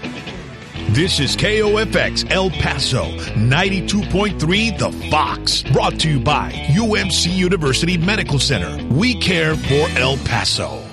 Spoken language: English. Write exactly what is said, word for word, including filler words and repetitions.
This is K O F X El Paso, ninety-two point three The Fox. Brought to you by U M C University Medical Center. We care for El Paso.